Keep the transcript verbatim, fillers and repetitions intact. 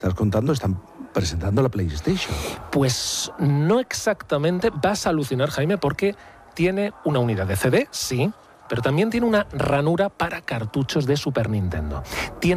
estás contando, están presentando la PlayStation. Pues no exactamente. Vas a alucinar, Jaime, porque tiene una unidad de C D, sí, pero también tiene una ranura para cartuchos de Super Nintendo. Tiene